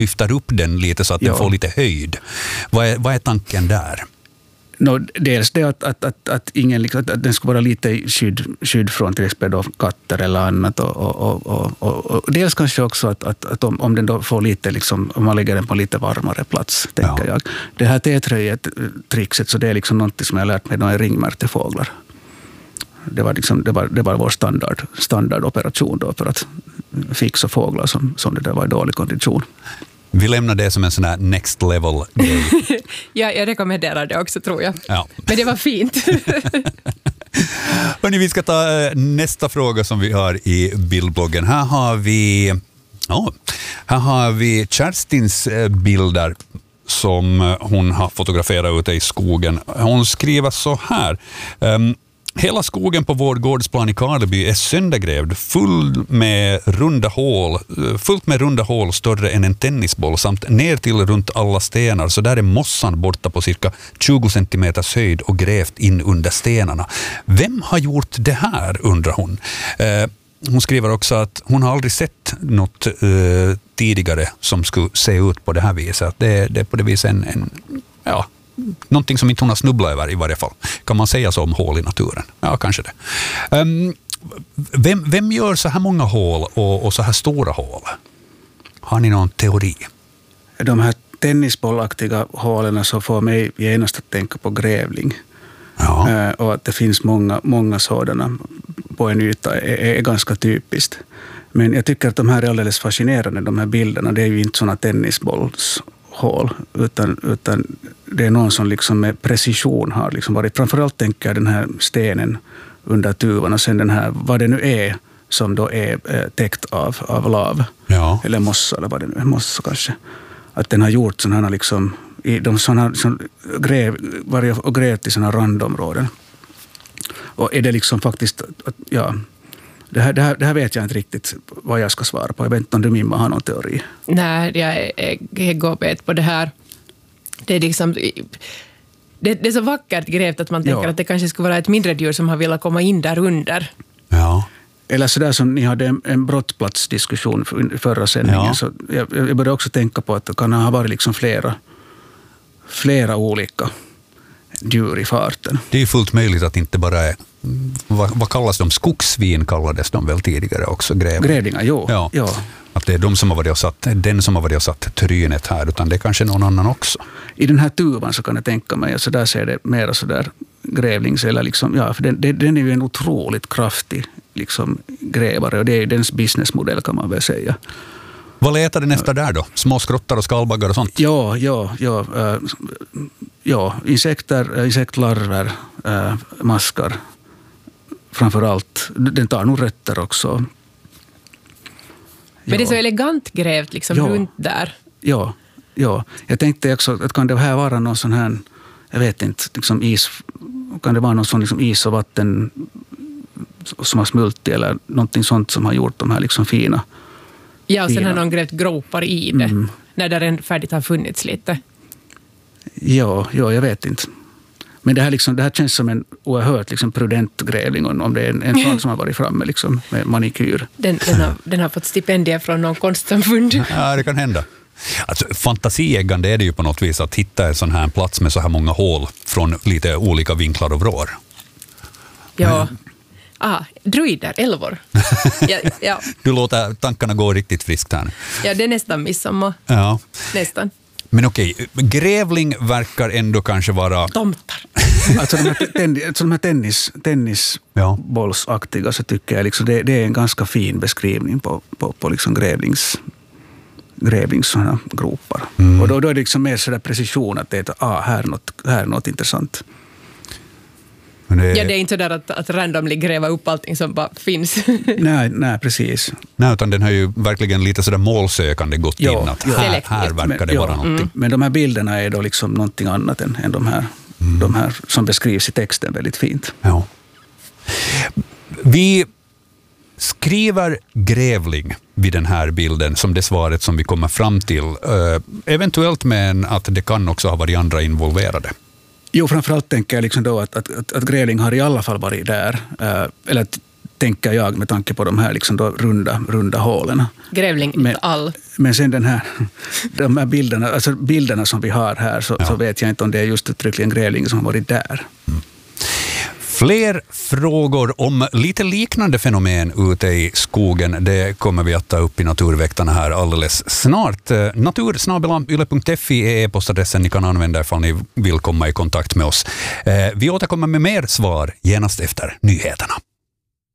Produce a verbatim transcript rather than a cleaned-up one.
lyfter upp den lite så att Ja. den får lite höjd. Vad är, vad är tanken där? No, dels det att, att, att, att, ingen, liksom, att den ska vara lite skydd, skydd från till exempel då katter eller annat. Och, och, och, och, och dels kanske också att, att, att om, om den då får lite, liksom, om man lägger den på lite varmare plats, tänker ja. jag. Det här T-tröjet-trixet, så det är liksom något som jag har lärt mig när jag ringmärktefåglar. Det var, liksom, det var, det var vår standard, standardoperation då för att fixa fåglar som, som det där var i dålig kondition. Vi lämnar det som en sån här next level grej. Ja, jag rekommenderar det också, tror jag. Ja. Men det var fint. Hörrni, vi ska ta nästa fråga som vi har i bildbloggen. Här har vi, oh, här har vi Kerstins bilder som hon har fotograferat ute i skogen. Hon skriver så här. Um, Hela skogen på vår gårdsplan i Karleby är söndergrävd, full med runda hål, fullt med runda hål större än en tennisboll samt ner till runt alla stenar. Så där är mossan borta på cirka tjugo centimeters höjd och grävt in under stenarna. Vem har gjort det här, undrar hon. Eh, hon skriver också att hon har aldrig sett något eh, tidigare som skulle se ut på det här viset. Det, det är på det viset en, en ja... någonting som inte hon har snubblat över i varje fall. Kan man säga så om hål i naturen? Ja, kanske det. Um, vem, vem gör så här många hål och, och så här stora hål? Har ni någon teori? De här tennisbollaktiga hålen så får mig genast att tänka på grävling. Ja. Uh, och att det finns många, många sådana på en yta är, är ganska typiskt. Men jag tycker att de här är alldeles fascinerande, de här bilderna. Det är ju inte sådana tennisbolls hål, utan, utan det är någon som liksom med precision har liksom varit, framförallt tänker jag den här stenen under tuvan och sen den här, vad det nu är som då är eh, täckt av, av lav, ja. eller mossa eller vad det nu är, mossa kanske, att den har gjort sådana liksom, i de sådana som gräv, varit och grävt i sådana randområden. Och är det liksom faktiskt, att, ja, Det här, det, här, det här vet jag inte riktigt vad jag ska svara på. Jag vet inte om du, Mimma, har någon teori. Nej, jag, jag går bet på det här. Det är liksom... Det, det är så vackert grävt att man tänker ja. att det kanske skulle vara ett mindre djur som har velat komma in där under. Ja. Eller så där som ni hade en, en brottplatsdiskussion för, förra sändningen. Ja. Så jag, jag började också tänka på att det kan ha varit liksom flera, flera olika djur i farten. Det är fullt möjligt att inte bara är, vad, vad kallas de? Skogsvin kallades de väl tidigare också? Gräv. Grävlingar, jo. Ja. ja. Att det är de som har varit och satt, den som har varit och satt trynet här, utan det är kanske någon annan också. I den här tuvan så kan jag tänka mig att så där ser det mer så där grävlings, eller liksom, ja, för den, den är ju en otroligt kraftig liksom grävare och det är dens businessmodell, kan man väl säga. Vad letar den efter där då? Små skrottar och skalbaggar och sånt? Ja, ja, ja. Äh, ja insekter, insektlarver, äh, maskar. Framförallt. Den tar nog rötter också. Men ja. det är så elegant grävt liksom ja. runt där. Ja, ja. Jag tänkte också att kan det här vara någon sån här, jag vet inte, liksom is, kan det vara någon sån liksom is och vatten som har smultit eller någonting sånt som har gjort de här liksom fina. Ja, och sen fina. har någon grävt gropar i det, mm. när det redan färdigt har funnits lite. Ja, ja, jag vet inte. Men det här, liksom, det här känns som en oerhört liksom, prudent grävling om det är en, en sån som har varit framme liksom, med manikyr. Den, den, har, den har fått stipendier från någon konstsamfund. Ja, det kan hända. Alltså, fantasieggande är det ju på något vis att hitta en sån här plats med så här många hål från lite olika vinklar och vrår. Ja. Men... Ah, druider, älvor. Ja, ja. Du låter tankarna gå riktigt friskt här. Ja, det är nästan midsommar. Ja. Nästan. Men okej, grävling verkar ändå kanske vara... Tomtar. Alltså de här, tennis, alltså de här tennis, tennisbollsaktiga ja. så tycker jag liksom det, det är en ganska fin beskrivning på, på, på liksom grävlings, grävlings sådana gropar. Mm. Och då, då är det liksom mer sådär precision att det är ah, här, är något, här är något intressant. Det är... Ja, det är inte så där att, att randomly gräva upp allting som bara finns. nej, nej, precis. Nej, utan den har ju verkligen lite sådär målsökande gått jo, in att jo. här, här verkar men, det jo, vara någonting. Mm. Men de här bilderna är då liksom någonting annat än, än de, här, mm. de här som beskrivs i texten väldigt fint. Ja. Vi skriver grävling vid den här bilden som det svaret som vi kommer fram till. Uh, eventuellt men att det kan också ha varit andra involverade. Jo, framförallt tänker jag liksom då att, att, att, att grävling har i alla fall varit där. Uh, eller tänker jag med tanke på de här liksom då runda, runda hålen. Grävling men, all. Men sen den här, de här bilderna, alltså bilderna som vi har här så, ja. så vet jag inte om det är just uttryckligen grävling som har varit där. Mm. Fler frågor om lite liknande fenomen ute i skogen, det kommer vi att ta upp i Naturväktarna här alldeles snart. natur snabel-a yle punkt fi är e-postadressen ni kan använda ifall ni vill komma i kontakt med oss. Vi återkommer med mer svar genast efter nyheterna.